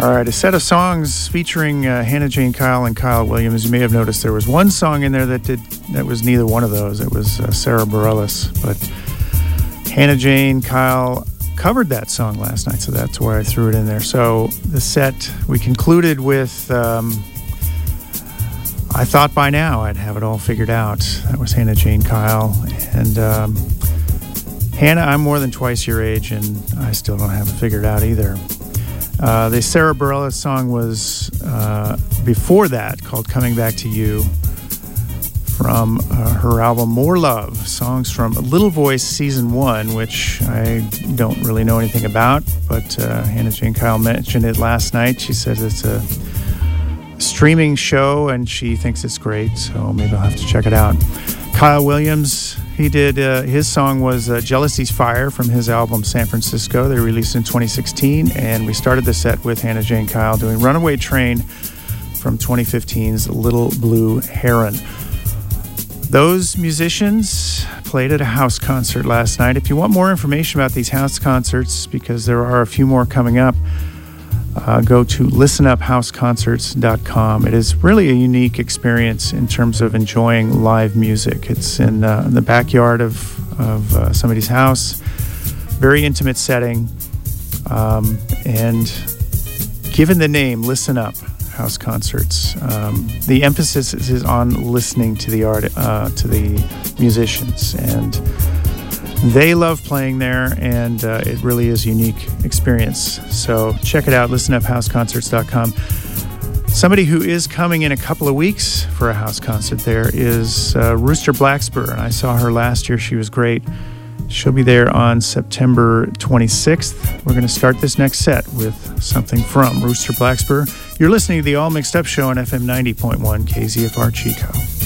All right, a set of songs featuring Hannah Jane Kyle and Kyle Williams. You may have noticed there was one song in there that was neither one of those. It was Sarah Bareilles, but Hannah Jane Kyle covered that song last night, so that's why I threw it in there. So the set, we concluded with I Thought By Now I'd Have It All Figured Out. That was Hannah Jane Kyle. And Hannah, I'm more than twice your age, and I still don't have it figured out either. The Sarah Bareilles song was before that, called Coming Back to You, from her album More Love, songs from Little Voice Season 1, which I don't really know anything about, but Hannah Jane Kyle mentioned it last night. She says it's a streaming show, and she thinks it's great, so maybe I'll have to check it out. Kyle Williams, he did, his song was Jealousy's Fire from his album San Francisco. They released in 2016, and we started the set with Hannah Jane Kyle doing Runaway Train from 2015's Little Blue Heron. Those musicians played at a house concert last night. If you want more information about these house concerts, because there are a few more coming up, go to listenuphouseconcerts.com. It is really a unique experience in terms of enjoying live music. It's in the backyard of somebody's house, very intimate setting, and given the name Listen Up House Concerts, the emphasis is on listening to the to the musicians, and they love playing there, and it really is a unique experience. So check it out, listenuphouseconcerts.com. Somebody who is coming in a couple of weeks for a house concert there is Rooster Blackspur. And I saw her last year. She was great. She'll be there on September 26th. We're going to start this next set with something from Rooster Blackspur. You're listening to the All Mixed Up Show on FM 90.1 KZFR Chico.